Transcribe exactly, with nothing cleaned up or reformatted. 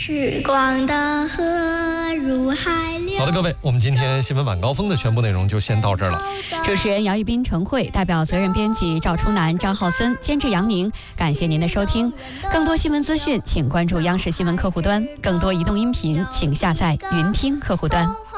时光的河入海流。 好的，各位，我们今天新闻晚高峰的全部内容就先到这儿了。 主持人姚一斌、陈慧，代表责任编辑赵初南、张浩森，监制杨宁。感谢您的收听。更多新闻资讯，请关注央视新闻客户端；更多移动音频，请下载云听客户端。